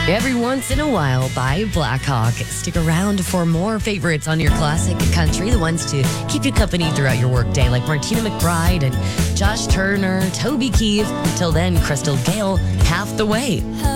Every Once in a While by Blackhawk. Stick around for more favorites on your classic country, the ones to keep you company throughout your workday, like Martina McBride and Josh Turner, Toby Keith. Until then, Crystal Gale, Half the Way.